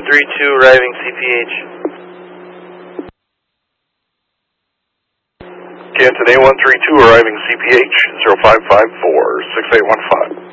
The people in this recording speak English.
132 arriving CPH. Canton A132 arriving CPH 0554 6815.